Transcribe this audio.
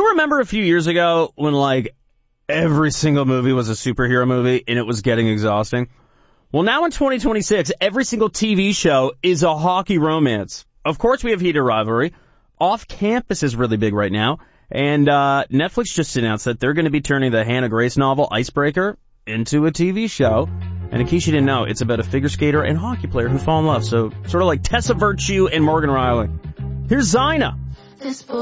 you remember a few years ago when, like, every single movie was a superhero movie and it was getting exhausting? Well, now in 2026, every single TV show is a hockey romance. Of course, we have heated rivalry. Off Campus is really big right now. And Netflix just announced that they're going to be turning the Hannah Grace novel, Icebreaker, into a TV show. And in case you didn't know, it's about a figure skater and hockey player who fall in love. So sort of like Tessa Virtue and Morgan Riley. Here's Zyna.